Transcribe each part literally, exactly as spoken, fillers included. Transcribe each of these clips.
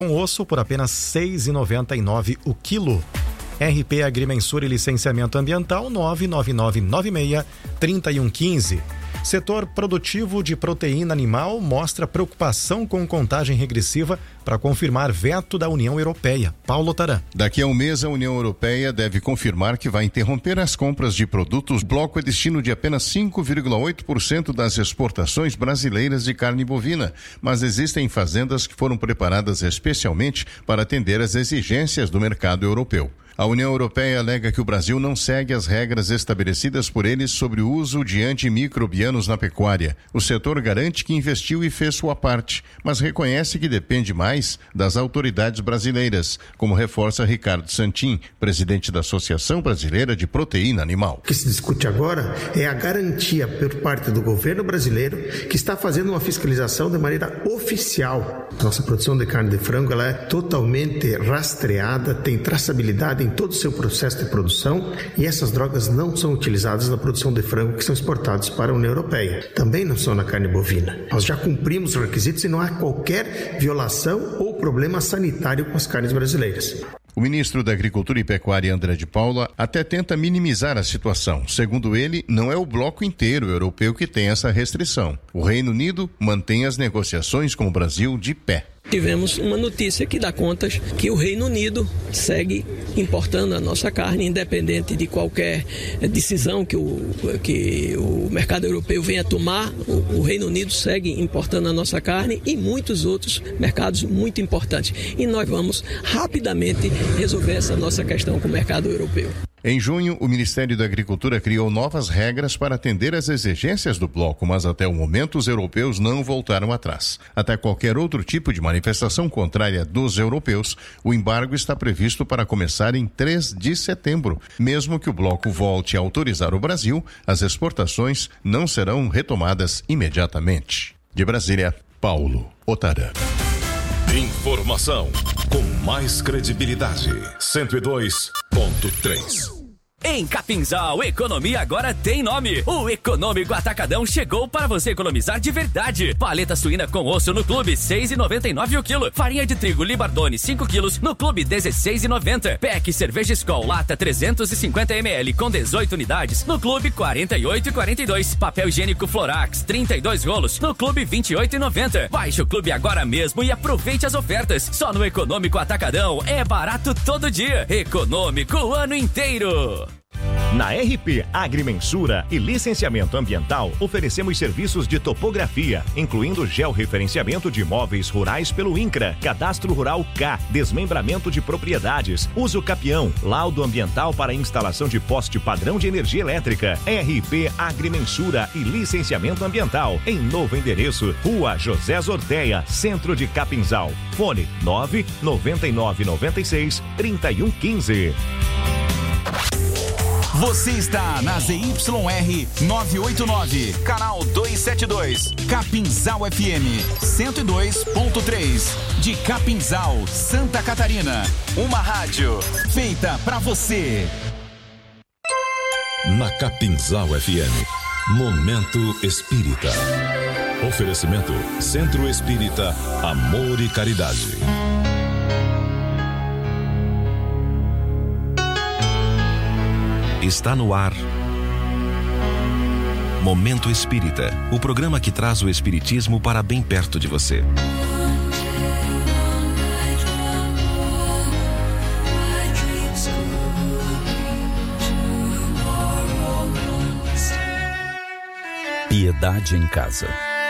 com osso por apenas seis reais e noventa e nove centavos o quilo. R P Agrimensura e Licenciamento Ambiental nove nove nove nove seis três um um cinco. Setor produtivo de proteína animal mostra preocupação com contagem regressiva para confirmar veto da União Europeia. Paulo Taran. Daqui a um mês, a União Europeia deve confirmar que vai interromper as compras de produtos. O bloco é destino de apenas cinco vírgula oito por cento das exportações brasileiras de carne bovina, mas existem fazendas que foram preparadas especialmente para atender às exigências do mercado europeu. A União Europeia alega que o Brasil não segue as regras estabelecidas por eles sobre o uso de antimicrobianos na pecuária. O setor garante que investiu e fez sua parte, mas reconhece que depende mais das autoridades brasileiras, como reforça Ricardo Santin, presidente da Associação Brasileira de Proteína Animal. O que se discute agora é a garantia por parte do governo brasileiro que está fazendo uma fiscalização de maneira oficial. Nossa produção de carne de frango ela é totalmente rastreada, tem traçabilidade em todo o seu processo de produção e essas drogas não são utilizadas na produção de frango que são exportados para a União Europeia. Também não são na carne bovina. Nós já cumprimos os requisitos e não há qualquer violação ou problema sanitário com as carnes brasileiras. O ministro da Agricultura e Pecuária, André de Paula, até tenta minimizar a situação. Segundo ele, não é o bloco inteiro europeu que tem essa restrição. O Reino Unido mantém as negociações com o Brasil de pé. Tivemos uma notícia que dá contas que o Reino Unido segue importando a nossa carne, independente de qualquer decisão que o, que o mercado europeu venha tomar. O, o Reino Unido segue importando a nossa carne e muitos outros mercados muito importantes. E nós vamos rapidamente resolver essa nossa questão com o mercado europeu. Em junho, o Ministério da Agricultura criou novas regras para atender às exigências do bloco, mas até o momento os europeus não voltaram atrás. Até qualquer outro tipo de manifestação contrária dos europeus, o embargo está previsto para começar em três de setembro. Mesmo que o bloco volte a autorizar o Brasil, as exportações não serão retomadas imediatamente. De Brasília, Paulo Otarã. Informação com mais credibilidade. cento e dois ponto três. Em Capinzal, economia agora tem nome. O Econômico Atacadão chegou para você economizar de verdade. Paleta suína com osso no clube, seis reais e noventa e nove centavos o quilo. Farinha de trigo Libardone, cinco quilos, no clube, dezesseis reais e noventa centavos. P E C cerveja Skol lata trezentos e cinquenta mililitros com dezoito unidades, no clube, quarenta e oito reais e quarenta e dois centavos. Papel higiênico Florax, trinta e dois rolos, no clube, vinte e oito reais e noventa centavos. Baixe o clube agora mesmo e aproveite as ofertas. Só no Econômico Atacadão é barato todo dia. Econômico o ano inteiro. Na R P Agrimensura e Licenciamento Ambiental, oferecemos serviços de topografia, incluindo georreferenciamento de imóveis rurais pelo INCRA, Cadastro Rural K, desmembramento de propriedades, uso capião, laudo ambiental para instalação de poste padrão de energia elétrica. R P Agrimensura e Licenciamento Ambiental, em novo endereço, Rua José Zorteia, Centro de Capinzal. Fone nove nove nove nove seis três um um cinco. Você está na Z Y R novecentos e oitenta e nove, canal duzentos e setenta e dois, Capinzal F M cento e dois ponto três, de Capinzal, Santa Catarina. Uma rádio feita pra você. Na Capinzal F M, Momento Espírita. Oferecimento Centro Espírita Amor e Caridade. Está no ar Momento Espírita, o programa que traz o espiritismo para bem perto de você. Piedade em casa.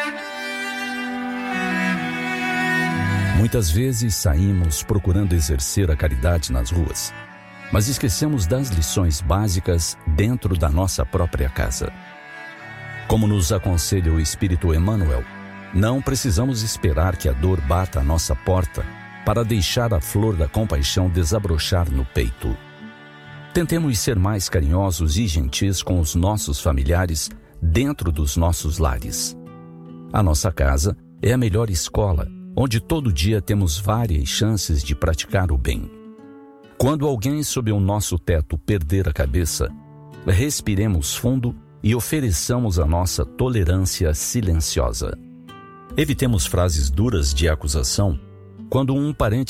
Muitas vezes saímos procurando exercer a caridade nas ruas, mas esquecemos das lições básicas dentro da nossa própria casa. Como nos aconselha o Espírito Emmanuel, não precisamos esperar que a dor bata à nossa porta para deixar a flor da compaixão desabrochar no peito. Tentemos ser mais carinhosos e gentis com os nossos familiares dentro dos nossos lares. A nossa casa é a melhor escola, onde todo dia temos várias chances de praticar o bem. Quando alguém sob o nosso teto perder a cabeça, respiremos fundo e ofereçamos a nossa tolerância silenciosa. Evitemos frases duras de acusação, Quando um parente